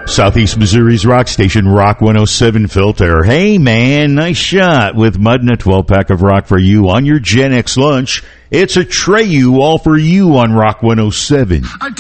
Southeast Missouri's rock station, Rock 107 Filter. Hey, man, nice shot with Mud and a 12-pack of rock for you on your Gen X lunch. It's a Treyu all for you on Rock 107.